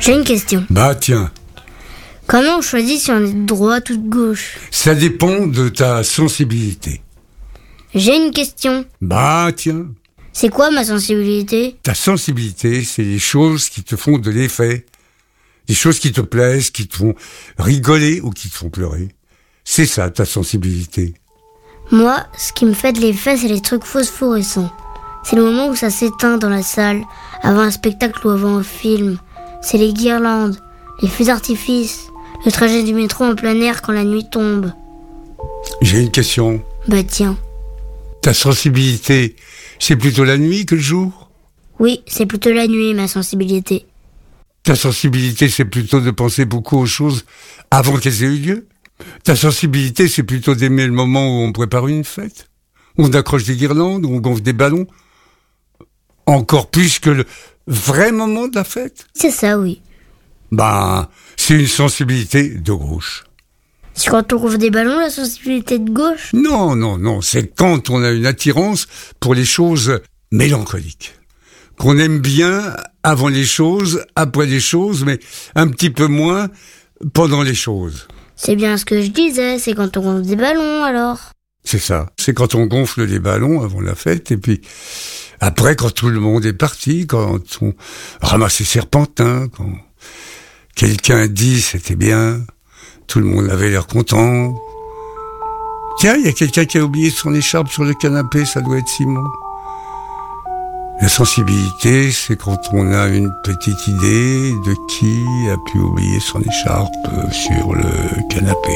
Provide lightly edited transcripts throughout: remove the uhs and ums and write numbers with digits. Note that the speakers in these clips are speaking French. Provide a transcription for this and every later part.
J'ai une question. Bah tiens, Comment on choisit si on est de droite ou de gauche? ça dépend de ta sensibilité. J'ai une question. Bah tiens, C'est quoi ma sensibilité? ta sensibilité, c'est les choses qui te font de l'effet. Les choses qui te plaisent, qui te font rigoler ou qui te font pleurer. C'est ça, ta sensibilité. Moi, ce qui me fait de l'effet, c'est les trucs phosphorescents. C'est le moment où ça s'éteint dans la salle, avant un spectacle ou avant un film. C'est les guirlandes, les feux d'artifice, le trajet du métro en plein air quand la nuit tombe. J'ai une question. Bah tiens. Ta sensibilité, c'est plutôt la nuit que le jour? Oui, c'est plutôt la nuit, ma sensibilité. Ta sensibilité, c'est plutôt de penser beaucoup aux choses avant qu'elles aient eu lieu? Ta sensibilité, c'est plutôt d'aimer le moment où on prépare une fête? Où on accroche des guirlandes, où on gonfle des ballons? Encore plus que le vrai moment de la fête? C'est ça, oui. Ben, c'est une sensibilité de gauche. C'est quand on gonfle des ballons, la sensibilité de gauche? Non, c'est quand on a une attirance pour les choses mélancoliques. Qu'on aime bien avant les choses, après les choses, mais un petit peu moins pendant les choses. C'est bien ce que je disais, c'est quand on gonfle des ballons, alors. C'est ça. C'est quand on gonfle les ballons avant la fête, et puis après, quand tout le monde est parti, quand on ramasse les serpentins, quand quelqu'un dit c'était bien, tout le monde avait l'air content. Tiens, il y a quelqu'un qui a oublié son écharpe sur le canapé, ça doit être Simon. La sensibilité, c'est quand on a une petite idée de qui a pu oublier son écharpe sur le canapé.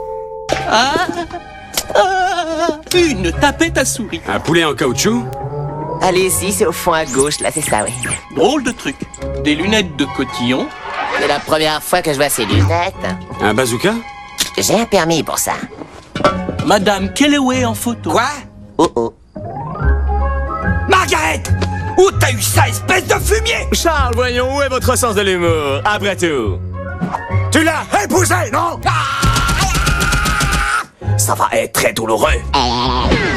Une tapette à souris. Un poulet en caoutchouc? Allez-y, c'est au fond à gauche, là, c'est ça, oui. Drôle de truc. Des lunettes de cotillon. C'est la première fois que je vois ces lunettes. Un bazooka? J'ai un permis pour ça. Madame Kellaway en photo. Quoi? Oh. Margaret! Où t'as eu ça, espèce de fumier? Charles, voyons, où est votre sens de l'humour, après tout? Tu l'as épousé, non? Ça va être très douloureux.